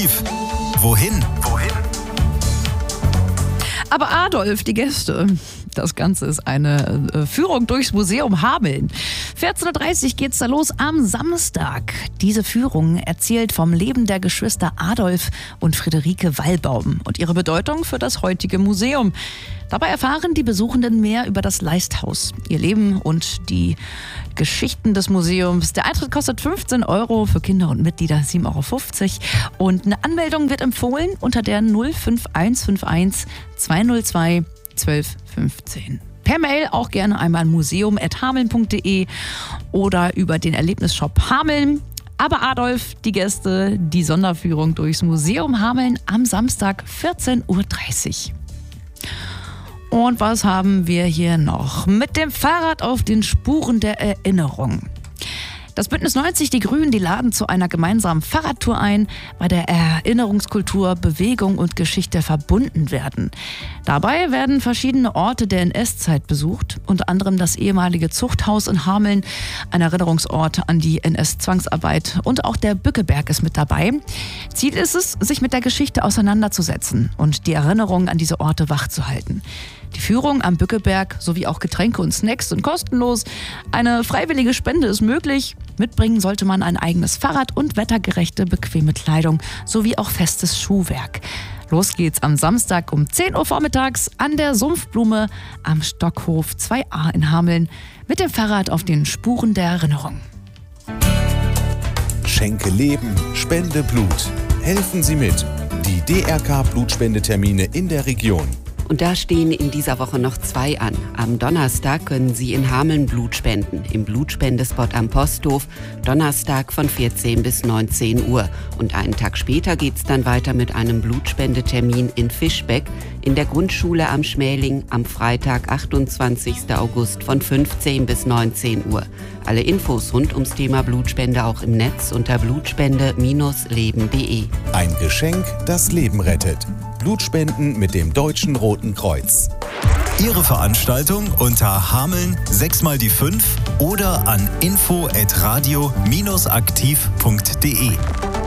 Wohin? Aber Adolf, die Gäste. Das Ganze ist eine Führung durchs Museum Hameln. 14.30 Uhr geht's da los am Samstag. Diese Führung erzählt vom Leben der Geschwister Adolf und Friederike Wallbaum und ihre Bedeutung für das heutige Museum. Dabei erfahren die Besuchenden mehr über das Leisthaus, ihr Leben und die Geschichten des Museums. Der Eintritt kostet 15 €, für Kinder und Mitglieder 7,50 €. Und eine Anmeldung wird empfohlen unter der 05151 202 1215. Per Mail auch gerne einmal museum@hameln.de oder über den Erlebnisshop Hameln. Aber Adolf, die Gäste, die Sonderführung durchs Museum Hameln am Samstag 14.30 Uhr. Und was haben wir hier noch? Mit dem Fahrrad auf den Spuren der Erinnerung. Das Bündnis 90, die Grünen, die laden zu einer gemeinsamen Fahrradtour ein, bei der Erinnerungskultur, Bewegung und Geschichte verbunden werden. Dabei werden verschiedene Orte der NS-Zeit besucht, unter anderem das ehemalige Zuchthaus in Hameln, ein Erinnerungsort an die NS-Zwangsarbeit, und auch der Bückeberg ist mit dabei. Ziel ist es, sich mit der Geschichte auseinanderzusetzen und die Erinnerungen an diese Orte wachzuhalten. Die Führung am Bückeberg sowie auch Getränke und Snacks sind kostenlos. Eine freiwillige Spende ist möglich. Mitbringen sollte man ein eigenes Fahrrad und wettergerechte, bequeme Kleidung sowie auch festes Schuhwerk. Los geht's am Samstag um 10 Uhr vormittags an der Sumpfblume am Stockhof 2a in Hameln mit dem Fahrrad auf den Spuren der Erinnerung. Schenke Leben, spende Blut. Helfen Sie mit. Die DRK-Blutspendetermine in der Region. Und da stehen in dieser Woche noch 2 an. Am Donnerstag können Sie in Hameln Blut spenden, im Blutspendespot am Posthof, Donnerstag von 14 bis 19 Uhr. Und einen Tag später geht's dann weiter mit einem Blutspendetermin in Fischbeck in der Grundschule am Schmäling am Freitag, 28. August von 15 bis 19 Uhr. Alle Infos rund ums Thema Blutspende auch im Netz unter blutspende-leben.de. Ein Geschenk, das Leben rettet. Blutspenden mit dem Deutschen Roten Kreuz. Ihre Veranstaltung unter Hameln 6x5 oder an info@radio-aktiv.de.